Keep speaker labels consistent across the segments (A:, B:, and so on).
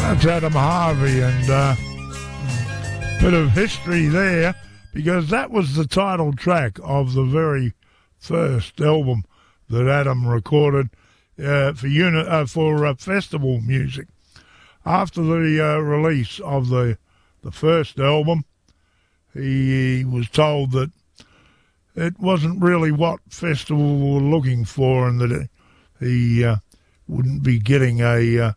A: That's Adam Harvey, and bit of history there, because that was the title track of the very first album that Adam recorded for festival music. After the release of the first album, he was told that it wasn't really what festival were looking for, and that he wouldn't be getting a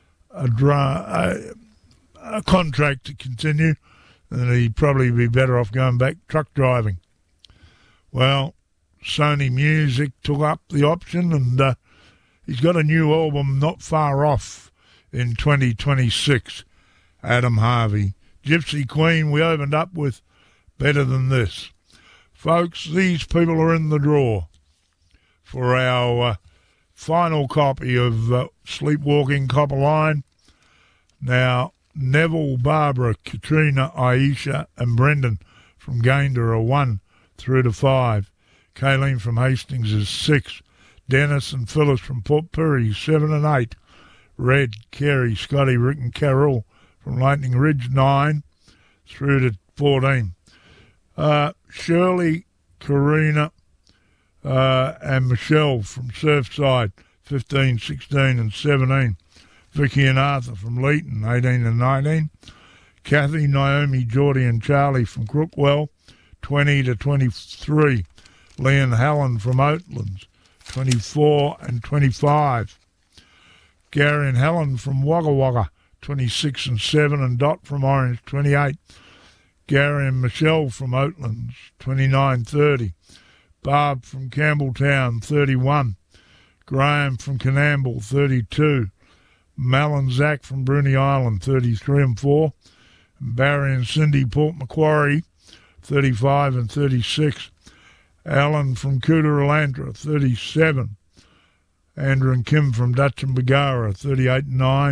A: contract to continue, and he'd probably be better off going back truck driving. Well, Sony Music took up the option, and he's got a new album not far off in 2026, Adam Harvey. Gypsy Queen, we opened up with Better Than This. Folks, these people are in the draw for our final copy of Sleepwalking Copper Line. Now, Neville, Barbara, Katrina, Aisha and Brendan from Gayndah are 1 through to 5. Kayleen from Hastings is 6. Dennis and Phyllis from Port Pirie, 7 and 8. Red, Kerry, Scotty, Rick and Carol from Lightning Ridge, 9 through to 14. Shirley, Karina and Michelle from Surfside, 15, 16 and 17. Vicky and Arthur from Leeton, 18 and 19. Kathy, Naomi, Geordie and Charlie from Crookwell, 20 to 23. Lee and Helen from Oatlands, 24 and 25. Gary and Helen from Wagga Wagga, 26 and 7. And Dot from Orange, 28. Gary and Michelle from Oatlands, 29-30. Barb from Campbelltown, 31. Graham from Canamble, 32. Mal and Zach from Bruny Island, 33 and 4. And Barry and Cindy, Port Macquarie, 35 and 36. Alan from Cooterolandra, 37. Andrew and Kim from Dutch and Bagara, 38 and 9.